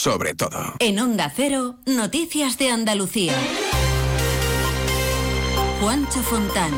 sobre todo. En Onda Cero, Noticias de Andalucía. Juancho Fontán.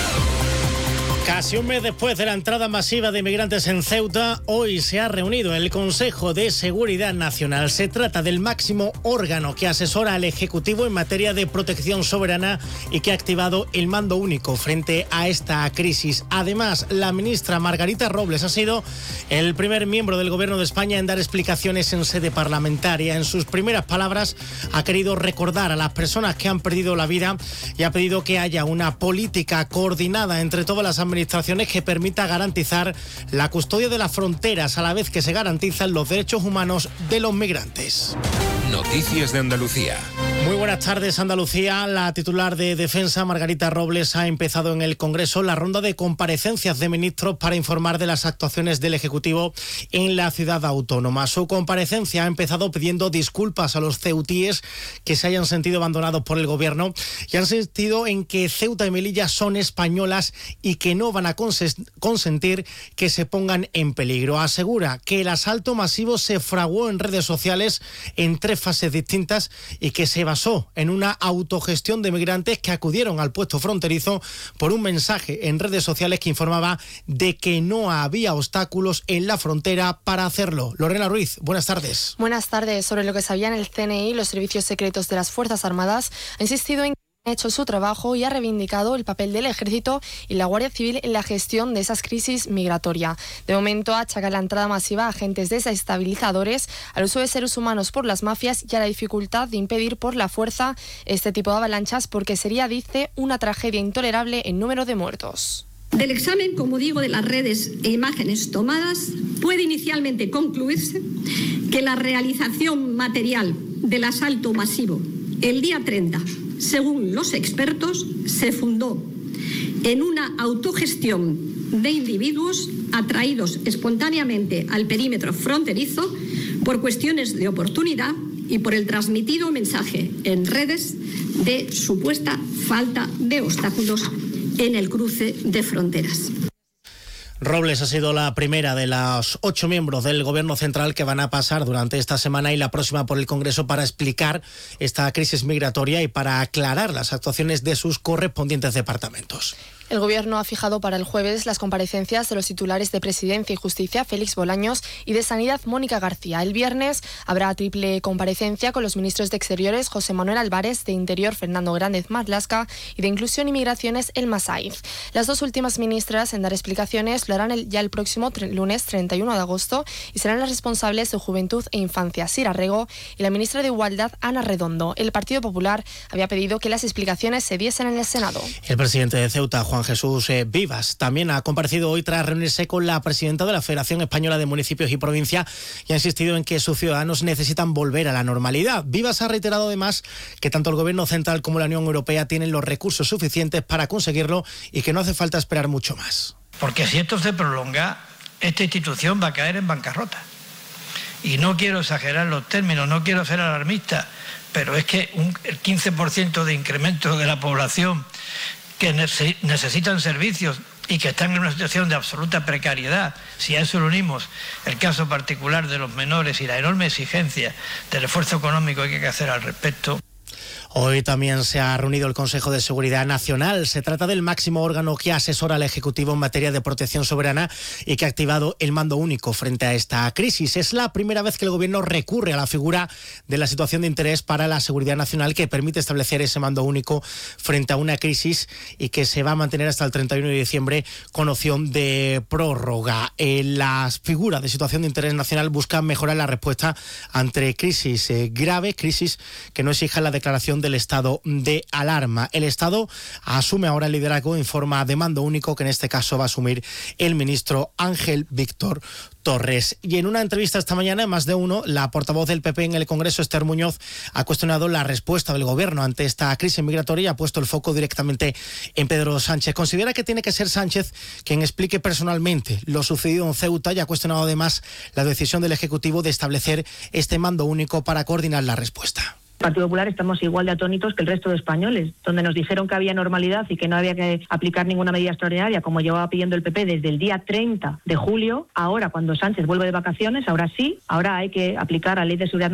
Casi un mes después de la entrada masiva de inmigrantes en Ceuta, hoy se ha reunido el Consejo de Seguridad Nacional. Se trata del máximo órgano que asesora al Ejecutivo en materia de protección soberana y que ha activado el mando único frente a esta crisis. Además, la ministra Margarita Robles ha sido el primer miembro del Gobierno de España en dar explicaciones en sede parlamentaria. En sus primeras palabras ha querido recordar a las personas que han perdido la vida y ha pedido que haya una política coordinada entre todas las administraciones que permita garantizar la custodia de las fronteras a la vez que se garantizan los derechos humanos de los migrantes. Noticias de Andalucía. Muy buenas tardes, Andalucía. La titular de Defensa, Margarita Robles, ha empezado en el Congreso la ronda de comparecencias de ministros para informar de las actuaciones del Ejecutivo en la ciudad autónoma. Su comparecencia ha empezado pidiendo disculpas a los ceutíes que se hayan sentido abandonados por el Gobierno y han insistido en que Ceuta y Melilla son españolas y que no van a consentir que se pongan en peligro. Asegura que el asalto masivo se fraguó en redes sociales en 3 fases distintas y que se basó en una autogestión de migrantes que acudieron al puesto fronterizo por un mensaje en redes sociales que informaba de que no había obstáculos en la frontera para hacerlo. Lorena Ruiz, buenas tardes. Buenas tardes. Sobre lo que sabían el CNI, los servicios secretos de las Fuerzas Armadas ha insistido en ha hecho su trabajo y ha reivindicado el papel del Ejército y la Guardia Civil en la gestión de esas crisis migratorias. De momento achaca la entrada masiva a agentes desestabilizadores, al uso de seres humanos por las mafias y a la dificultad de impedir por la fuerza este tipo de avalanchas porque sería, dice, una tragedia intolerable en número de muertos. Del examen, como digo, de las redes e imágenes tomadas, puede inicialmente concluirse que la realización material del asalto masivo el día 30, según los expertos, se fundó en una autogestión de individuos atraídos espontáneamente al perímetro fronterizo por cuestiones de oportunidad y por el transmitido mensaje en redes de supuesta falta de obstáculos en el cruce de fronteras. Robles ha sido la primera de los 8 miembros del Gobierno central que van a pasar durante esta semana y la próxima por el Congreso para explicar esta crisis migratoria y para aclarar las actuaciones de sus correspondientes departamentos. El Gobierno ha fijado para el jueves las comparecencias de los titulares de Presidencia y Justicia, Félix Bolaños, y de Sanidad, Mónica García. El viernes habrá triple comparecencia con los ministros de Exteriores, José Manuel Álvarez, de Interior, Fernando Grandez Marlaska, y de Inclusión y Migraciones, Elma Saiz. Las 2 últimas ministras en dar explicaciones lo harán ya el próximo lunes 31 de agosto y serán las responsables de Juventud e Infancia, Sira Rego, y la ministra de Igualdad, Ana Redondo. El Partido Popular había pedido que las explicaciones se diesen en el Senado. El presidente de Ceuta, Juan Jesús Vivas, también ha comparecido hoy tras reunirse con la presidenta de la Federación Española de Municipios y Provincia y ha insistido en que sus ciudadanos necesitan volver a la normalidad. Vivas ha reiterado además que tanto el Gobierno central como la Unión Europea tienen los recursos suficientes para conseguirlo y que no hace falta esperar mucho más. Porque si esto se prolonga, esta institución va a caer en bancarrota. Y no quiero exagerar los términos, no quiero ser alarmista, pero es que el 15% de incremento de la población que necesitan servicios y que están en una situación de absoluta precariedad, si a eso le unimos el caso particular de los menores y la enorme exigencia del esfuerzo económico que hay que hacer al respecto. Hoy también se ha reunido el Consejo de Seguridad Nacional. Se trata del máximo órgano que asesora al Ejecutivo en materia de protección soberana y que ha activado el mando único frente a esta crisis. Es la primera vez que el Gobierno recurre a la figura de la situación de interés para la seguridad nacional que permite establecer ese mando único frente a una crisis y que se va a mantener hasta el 31 de diciembre con opción de prórroga. Las figuras de situación de interés nacional buscan mejorar la respuesta ante crisis graves, crisis que no exijan la declaración del estado de alarma. El Estado asume ahora el liderazgo en forma de mando único, que en este caso va a asumir el ministro Ángel Víctor Torres. Y en una entrevista esta mañana, en Más de Uno, la portavoz del PP en el Congreso, Esther Muñoz, ha cuestionado la respuesta del Gobierno ante esta crisis migratoria y ha puesto el foco directamente en Pedro Sánchez. Considera que tiene que ser Sánchez quien explique personalmente lo sucedido en Ceuta y ha cuestionado además la decisión del Ejecutivo de establecer este mando único para coordinar la respuesta. Partido Popular estamos igual de atónitos que el resto de españoles, donde nos dijeron que había normalidad y que no había que aplicar ninguna medida extraordinaria, como llevaba pidiendo el PP desde el día 30 de julio. Ahora, cuando Sánchez vuelve de vacaciones, ahora sí, ahora hay que aplicar la Ley de Seguridad